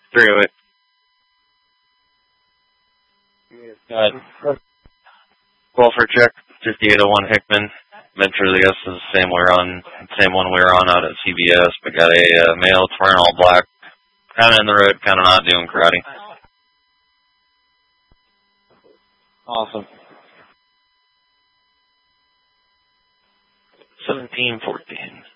308. Got 12 for check, 5801 Hickman. Venture, I guess, is the same one we were on out at CBS, but got a male, it's wearing all black, kind of in the road, kind of not doing karate. Awesome. 1714.